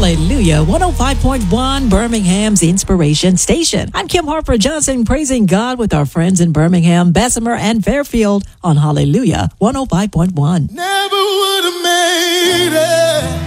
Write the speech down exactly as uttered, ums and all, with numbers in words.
Hallelujah. one oh five point one, Birmingham's Inspiration Station. I'm Kim Harper Johnson, praising God with our friends in Birmingham, Bessemer, and Fairfield on Hallelujah one oh five point one. Never would have made it